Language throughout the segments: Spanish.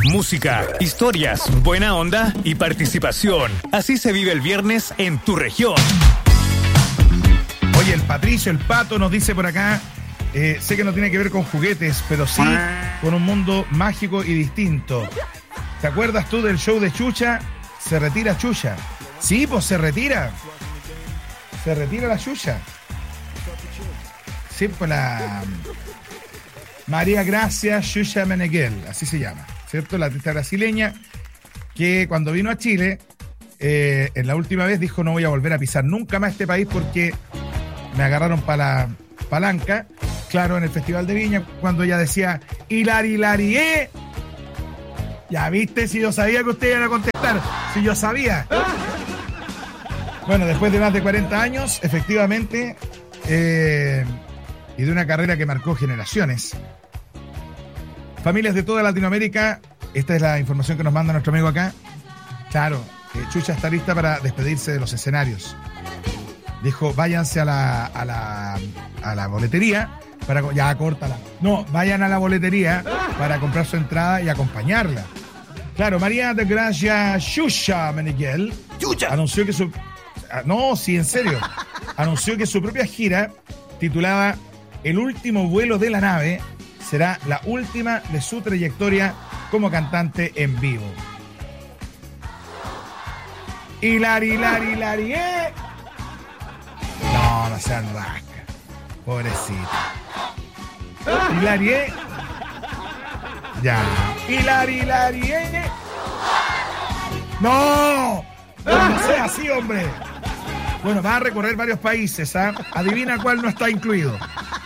Música, historias, buena onda y participación. Así se vive el viernes en tu región. Oye, el Patricio, el Pato, nos dice por acá, sé que no tiene que ver con juguetes, pero sí con un mundo mágico y distinto. ¿Te acuerdas tú del show de Chucha? Se retira Chucha. Sí, pues se retira. Se retira la Chucha. Sí, pues la María Gracia Xuxa Meneghel, así se llama, ¿cierto? La artista brasileña que cuando vino a Chile, en la última vez dijo: no voy a volver a pisar nunca más este país porque me agarraron para la palanca. Claro, en el Festival de Viña, cuando ella decía Hilari, ya viste, si yo sabía que ustedes iban a contestar, si yo sabía. Bueno, después de más de 40 años, efectivamente, y de una carrera que marcó generaciones. Familias de toda Latinoamérica, esta es la información que nos manda nuestro amigo acá. Claro, Chucha está lista para despedirse de los escenarios. Dijo: váyanse a la boletería para... Ya, córtala. No, vayan a la boletería para comprar su entrada y acompañarla. Claro, María de Gracia Xuxa Meneghel anunció que su... No, sí, en serio. Anunció que su propia gira, titulada El último vuelo de la nave, será la última de su trayectoria como cantante en vivo. Hilari, No sean rasca. Pobrecita. Hilari, Ya. Hilari, No sea así, hombre. Bueno, va a recorrer varios países, ¿ah? Adivina cuál no está incluido.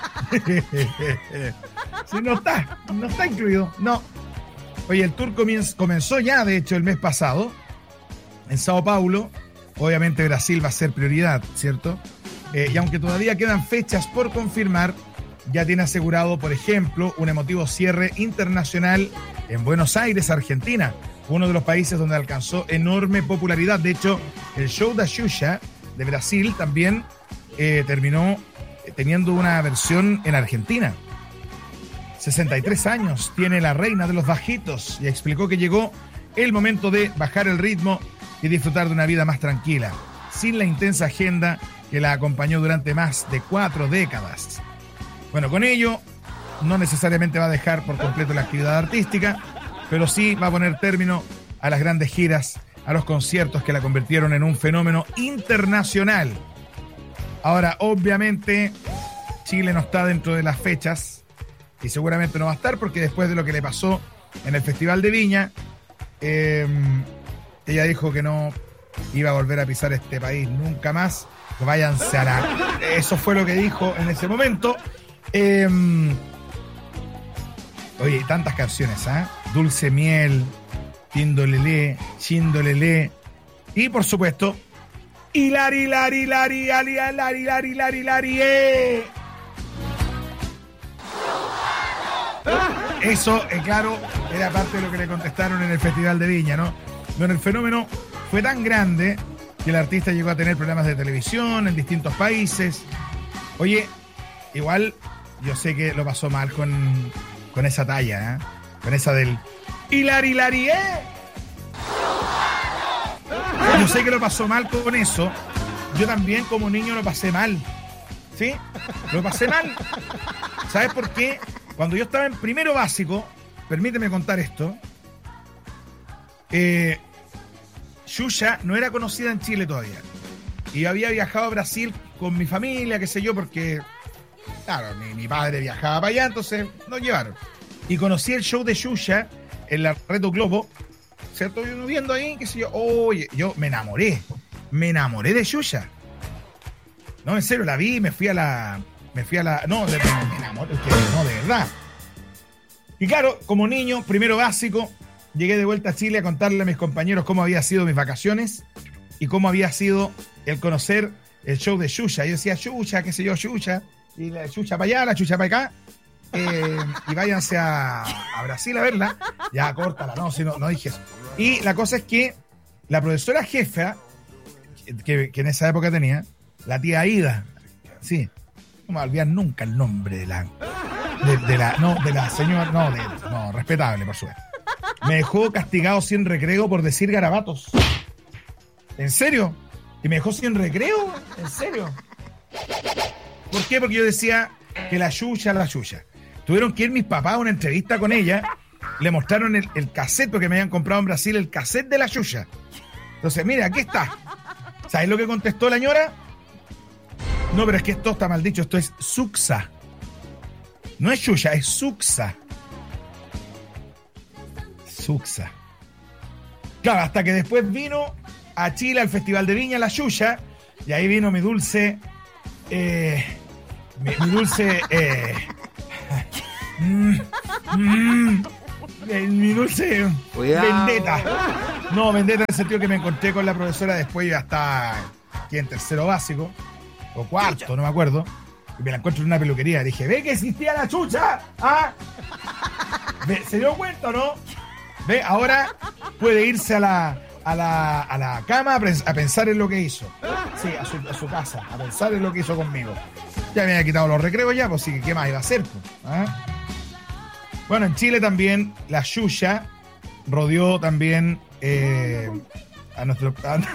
Si no está incluido, no. Oye, el tour comenzó ya, de hecho, el mes pasado, en Sao Paulo. Obviamente Brasil va a ser prioridad, ¿cierto? Y aunque todavía quedan fechas por confirmar, ya tiene asegurado, por ejemplo, un emotivo cierre internacional en Buenos Aires, Argentina, uno de los países donde alcanzó enorme popularidad. De hecho, el show da Xuxa de Brasil también terminó teniendo una versión en Argentina. 63 años tiene la reina de los bajitos y explicó que llegó el momento de bajar el ritmo y disfrutar de una vida más tranquila, sin la intensa agenda que la acompañó durante más de 4 décadas. Bueno, con ello no necesariamente va a dejar por completo la actividad artística, pero sí va a poner término a las grandes giras, a los conciertos que la convirtieron en un fenómeno internacional. Ahora, obviamente, Chile no está dentro de las fechas y seguramente no va a estar porque después de lo que le pasó en el Festival de Viña, ella dijo que no iba a volver a pisar este país nunca más. Váyanse a la... Eso fue lo que dijo en ese momento. Oye, tantas canciones, ¿ah? Dulce Miel, Tindolelé, Chindolelé y, por supuesto, Hilari, Eso, claro, era parte de lo que le contestaron en el Festival de Viña, ¿no? Bueno, el fenómeno fue tan grande que el artista llegó a tener programas de televisión en distintos países. Oye, igual yo sé que lo pasó mal con esa talla, ¿eh? Con esa del Hilari, Yo sé que lo pasó mal con eso. Yo también como niño lo pasé mal. ¿Sí? Lo pasé mal. ¿Sabes por qué? Cuando yo estaba en primero básico, permíteme contar esto, Xuxa no era conocida en Chile todavía. Y yo había viajado a Brasil con mi familia, qué sé yo, porque, claro, mi padre viajaba para allá, entonces nos llevaron. Y conocí el show de Xuxa en la Reto Globo, ¿cierto? Yo viendo ahí, qué sé yo, oye, yo me enamoré de Xuxa. No, en serio, la vi, me enamoré, de verdad. Y claro, como niño, primero básico, llegué de vuelta a Chile a contarle a mis compañeros cómo había sido mis vacaciones y cómo había sido el conocer el show de Xuxa. Yo decía, Xuxa, qué sé yo, Xuxa, y la Xuxa para allá, la Xuxa para acá, y váyanse a Brasil a verla. Ya, córtala, no dije eso. Y la cosa es que la profesora jefa, que en esa época tenía, la tía Aida, sí, no me voy a olvidar nunca el nombre de la señora, respetable, por supuesto. me dejó castigado sin recreo por decir garabatos. ¿En serio? ¿Y me dejó sin recreo? ¿En serio? ¿Por qué? Porque yo decía que la Xuxa. Tuvieron que ir mis papás a una entrevista con ella, le mostraron el cassette, porque me habían comprado en Brasil el cassette de la Xuxa. Entonces, mire, aquí está. ¿Sabes lo que contestó la señora? No, pero es que esto está mal dicho, esto es Suxa. No es Xuxa, es Suxa. Suxa. Claro, hasta que después vino a Chile al Festival de Viña la Xuxa, y ahí vino mi dulce... mi dulce... mi dulce vendetta. No, vendetta en el sentido que me encontré con la profesora después hasta aquí en tercero básico o cuarto, no me acuerdo, y me la encuentro en una peluquería. Dije, ¿ve que existía la Xuxa? ¿Ah? ¿Se dio cuenta o no? ¿Ve? Ahora puede irse a la cama a pensar en lo que hizo. Sí, a su casa, a pensar en lo que hizo conmigo. Ya me había quitado los recreos ya, pues sí, ¿qué más iba a hacer? Pues? ¿Ah? Bueno, en Chile también la Xuxa rodeó también a nuestro...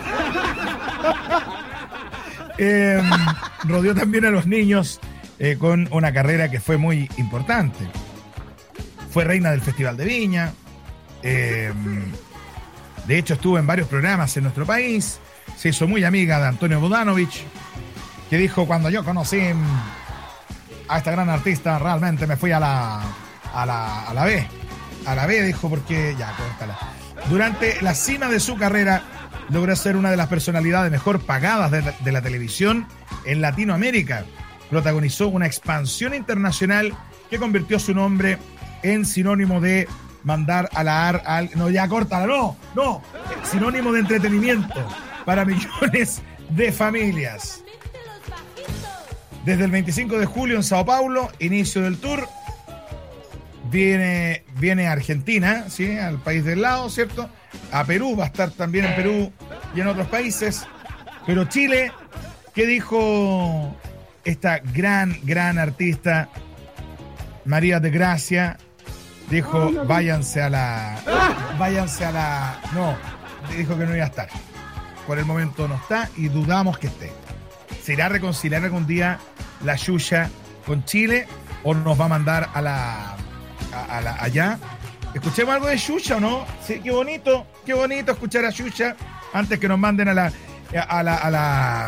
rodeó también a los niños con una carrera que fue muy importante. Fue reina del Festival de Viña. De hecho, estuvo en varios programas en nuestro país. Se hizo muy amiga de Antonio Bodanovich, que dijo, cuando yo conocí a esta gran artista, realmente me fui a la B. A la B, dijo, porque... Ya, córtala. Durante la cima de su carrera, logró ser una de las personalidades mejor pagadas de la televisión en Latinoamérica. Protagonizó una expansión internacional que convirtió su nombre en sinónimo de mandar a la al... No, ya, córtala, no. Sinónimo de entretenimiento para millones de familias. Desde el 25 de julio en Sao Paulo, inicio del tour. Viene a Argentina, ¿sí? Al país del lado, ¿cierto? A Perú, va a estar también en Perú y en otros países. Pero Chile, ¿qué dijo esta gran artista María de Gracia? Dijo, váyanse a la... No, dijo que no iba a estar. Por el momento no está y dudamos que esté. ¿Se irá a reconciliar algún día la Xuxa con Chile o nos va a mandar allá? ¿Escuchemos algo de Xuxa o no? Sí, qué bonito escuchar a Xuxa antes que nos manden a la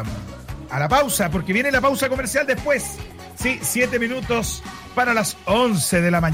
pausa, porque viene la pausa comercial después. Sí, 7 minutos para las 11 de la mañana.